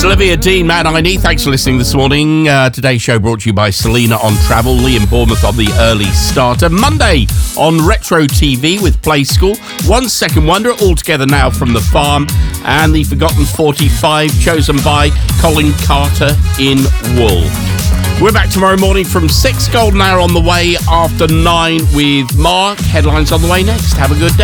Olivia Dean, Mad I.D. Thanks for listening this morning. Today's show brought to you by Selena on Travel, Liam Bournemouth on the early starter. Monday on Retro TV with Play School. 1 Second Wonder, all together now from the farm. And the Forgotten 45, chosen by Colin Carter in Wool. We're back tomorrow morning from 6. Golden Hour on the way after 9 with Mark. Headlines on the way next. Have a good day.